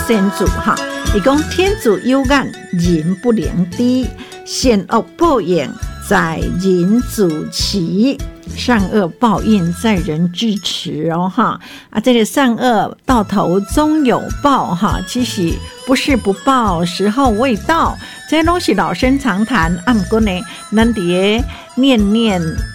先祖哈，伊讲天主有眼，人不能低，善恶报应在人主持，善恶报应在人支持哦哈啊，这个善恶到头终有报哈，其实不是不报，时候未到，这拢是老生常谈。不过呢，咱伫个念念